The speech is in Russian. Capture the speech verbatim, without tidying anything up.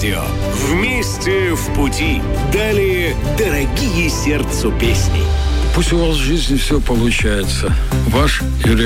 радио. Вместе в пути. Далее дорогие сердцу песни. Пусть у вас в жизни все получается. Ваш Юрий